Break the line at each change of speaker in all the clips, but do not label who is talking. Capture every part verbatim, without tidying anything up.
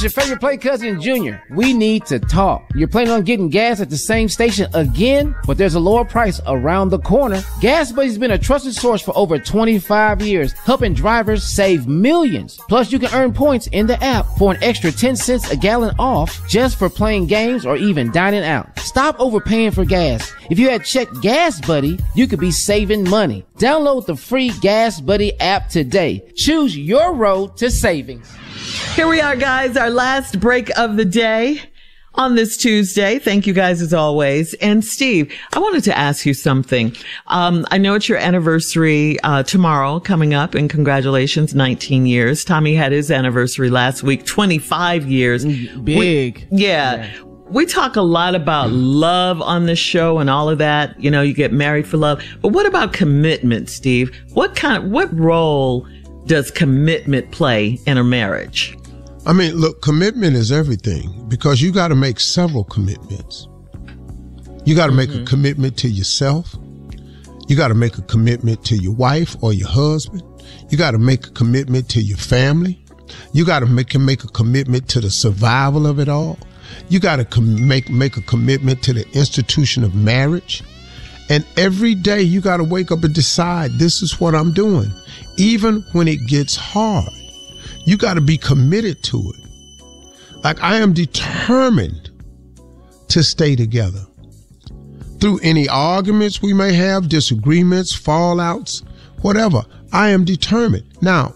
Your favorite play cousin Junior. We need to talk. You're planning on getting gas at the same station again, but there's a lower price around the corner. Gas Buddy's been a trusted source for over twenty-five years, helping drivers save millions. Plus, you can earn points in the app for an extra ten cents a gallon off just for playing games or even dining out. Stop overpaying for gas. If you had checked Gas Buddy, you could be saving money. Download the free Gas Buddy app today. Choose your road to savings.
Here we are, guys, our last break of the day on this Tuesday. Thank you guys as always. And Steve, I wanted to ask you something. Um, I know it's your anniversary uh tomorrow coming up, and congratulations, nineteen years. Tommy had his anniversary last week, twenty-five years.
Big.
We, yeah. yeah. We talk a lot about love on this show and all of that. You know, you get married for love. But what about commitment, Steve? What kind of, what role does commitment play in a marriage?
I mean, look, commitment is everything, because you got to make several commitments. You got to make mm-hmm. a commitment to yourself. You got to make a commitment to your wife or your husband. You got to make a commitment to your family. You got to make, make a commitment to the survival of it all. You got to com- make, make a commitment to the institution of marriage. And every day you got to wake up and decide, this is what I'm doing. Even when it gets hard, you got to be committed to it. Like, I am determined to stay together. Through any arguments we may have, disagreements, fallouts, whatever, I am determined. Now,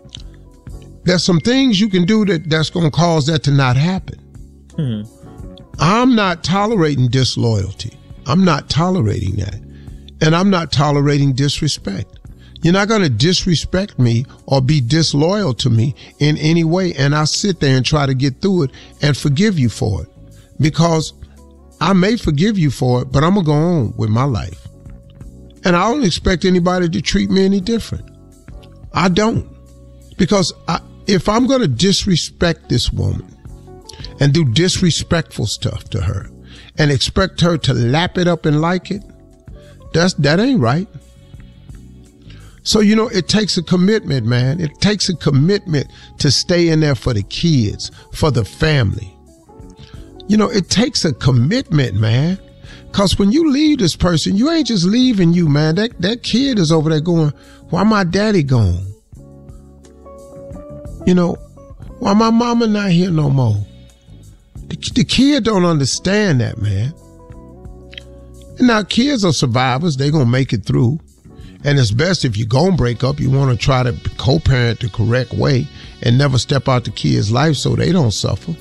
there's some things you can do that that's going to cause that to not happen. Hmm. I'm not tolerating disloyalty. I'm not tolerating that. And I'm not tolerating disrespect. You're not going to disrespect me or be disloyal to me in any way. And I'll sit there and try to get through it and forgive you for it, because I may forgive you for it, but I'm going to go on with my life. And I don't expect anybody to treat me any different. I don't. Because I, if I'm going to disrespect this woman and do disrespectful stuff to her and expect her to lap it up and like it, that's, that ain't right. So, you know, it takes a commitment, man. It takes a commitment to stay in there for the kids, for the family. You know, it takes a commitment, man. Because when you leave this person, you ain't just leaving you, man. That, that kid is over there going, why my daddy gone? You know, why my mama not here no more? The, the kid don't understand that, man. And now kids are survivors. They gonna make it through. And it's best if you're going to break up, you want to try to co-parent the correct way and never step out the kid's life so they don't suffer.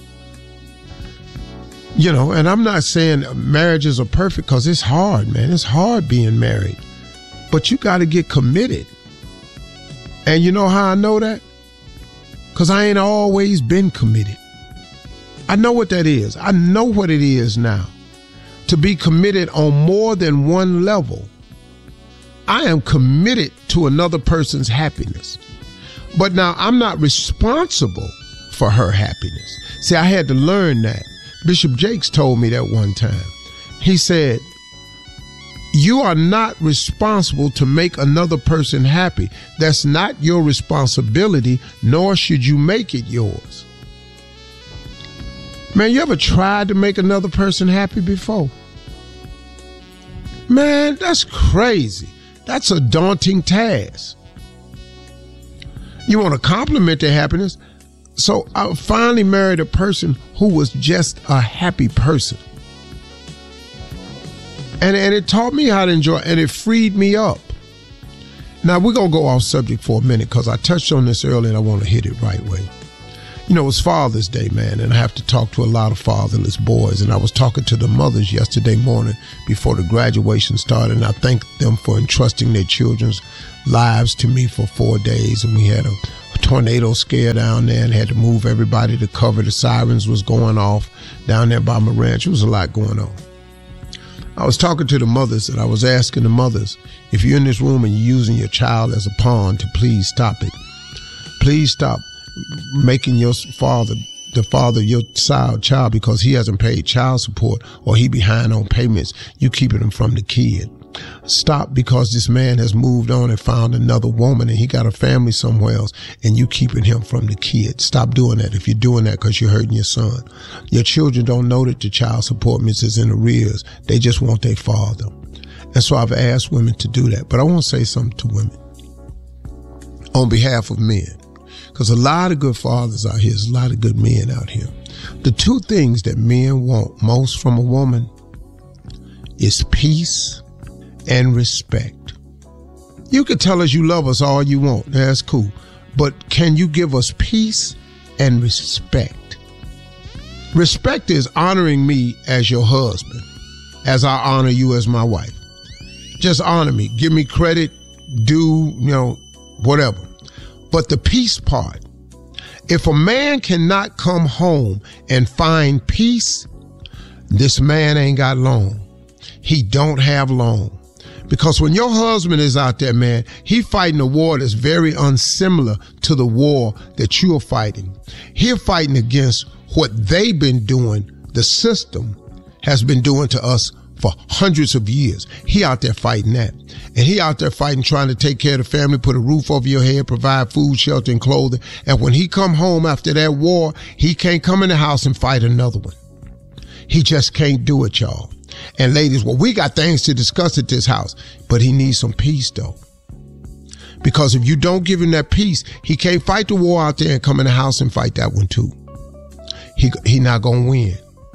You know, and I'm not saying marriages are perfect, because it's hard, man. It's hard being married. But you got to get committed. And you know how I know that? Because I ain't always been committed. I know what that is. I know what it is now. To be committed on more than one level. I am committed to another person's happiness. But now I'm not responsible for her happiness. See, I had to learn that. Bishop Jakes told me that one time. He said, you are not responsible to make another person happy. That's not your responsibility, nor should you make it yours. Man, you ever tried to make another person happy before? Man, that's crazy. That's a daunting task. You want to compliment their happiness. So I finally married a person who was just a happy person. And, and it taught me how to enjoy, and it freed me up. Now, we're going to go off subject for a minute, because I touched on this earlier and I want to hit it right way. You know, it's Father's Day, man, and I have to talk to a lot of fatherless boys. And I was talking to the mothers yesterday morning before the graduation started, and I thanked them for entrusting their children's lives to me for four days. And we had a, a tornado scare down there and had to move everybody to cover. The sirens was going off down there by my ranch. There was a lot going on. I was talking to the mothers, and I was asking the mothers, if you're in this room and you're using your child as a pawn, to please stop it. Please stop making your father the father of your child child because he hasn't paid child support or he behind on payments. You keeping him from the kid. Stop because this man has moved on and found another woman and he got a family somewhere else and you keeping him from the kids. Stop doing that if you're doing that because you're hurting your son. Your children don't know that the child support is in arrears. They just want their father. And so I've asked women to do that. But I want to say something to women on behalf of men, because a lot of good fathers out here, there's a lot of good men out here. The two things that men want most from a woman is peace and respect. You can tell us you love us all you want. That's cool. But can you give us peace and respect? Respect is honoring me as your husband, as I honor you as my wife. Just honor me. Give me credit, do, you know, whatever. But the peace part, if a man cannot come home and find peace, this man ain't got long. He don't have long. Because when your husband is out there, man, he fighting a war that's very unsimilar to the war that you're fighting. He's fighting against what they've been doing, the system has been doing to us for hundreds of years. He out there fighting that. And he out there fighting, trying to take care of the family, put a roof over your head, provide food, shelter, and clothing. And when he come home after that war, he can't come in the house and fight another one. He just can't do it, y'all. And ladies, well, we got things to discuss at this house, but he needs some peace, though. Because if you don't give him that peace, he can't fight the war out there and come in the house and fight that one too. He, he not gonna win.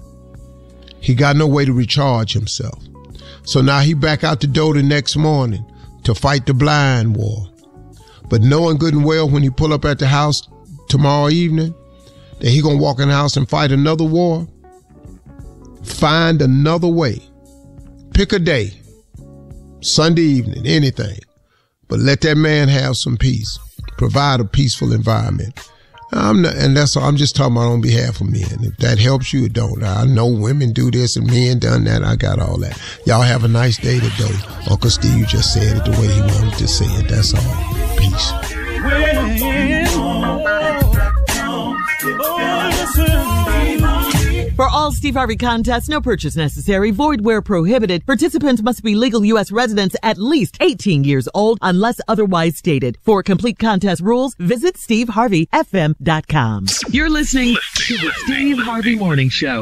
He got no way to recharge himself. So now he back out the door the next morning to fight the blind war. But knowing good and well when he pull up at the house tomorrow evening that he gonna walk in the house and fight another war, find another way. Pick a day, Sunday evening, anything. But let that man have some peace. Provide a peaceful environment. I'm not, and that's all. I'm just talking about on behalf of men. If that helps you, it don't. I know women do this and men done that. I got all that. Y'all have a nice day today. Uncle Steve just said it the way he wanted to say it. That's all. Peace.
For all Steve Harvey contests, no purchase necessary, void where prohibited. Participants must be legal U S residents at least eighteen years old unless otherwise stated. For complete contest rules, visit steve harvey f m dot com. You're listening to the Steve Harvey Morning Show.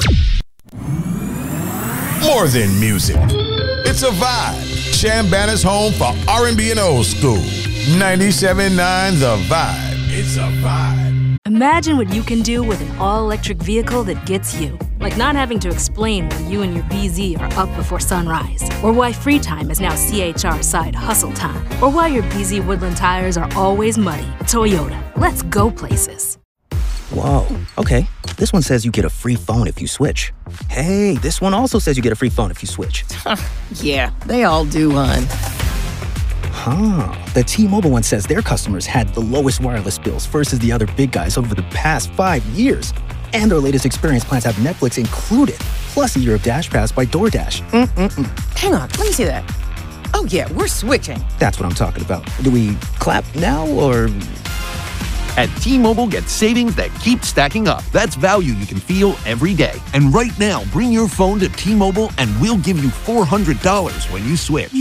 More than music. It's a vibe. Chambana's home for R and B and old school. ninety-seven point nine The Vibe. It's a vibe.
Imagine what you can do with an all-electric vehicle that gets you. Like not having to explain why you and your B Z are up before sunrise. Or why free time is now C H R side hustle time. Or why your B Z Woodland tires are always muddy. Toyota, let's go places.
Whoa, okay. This one says you get a free phone if you switch. Hey, this one also says you get a free phone if you switch.
Yeah, they all do, hon.
Huh. The T-Mobile one says their customers had the lowest wireless bills versus the other big guys over the past five years. And their latest experience plans have Netflix included, plus a year of Dash Pass by DoorDash. Mm-mm-mm.
Hang on, let me see that. Oh, yeah, we're switching.
That's what I'm talking about. Do we clap now, or...?
At T-Mobile, get savings that keep stacking up. That's value you can feel every day. And right now, bring your phone to T-Mobile and we'll give you four hundred dollars when you switch.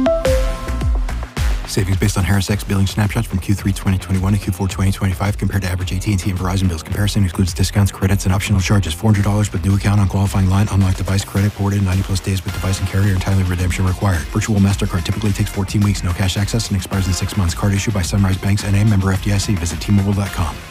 Savings based on Harris X billing snapshots from Q three twenty twenty-one to Q four twenty twenty-five compared to average A T and T and Verizon bills. Comparison excludes discounts, credits, and optional charges. four hundred dollars with new account on qualifying line. Unlocked device credit ported ninety plus days with device and carrier and timely redemption required. Virtual MasterCard typically takes fourteen weeks. No cash access and expires in six months. Card issued by Sunrise Banks N A, member F D I C. Visit T Mobile dot com.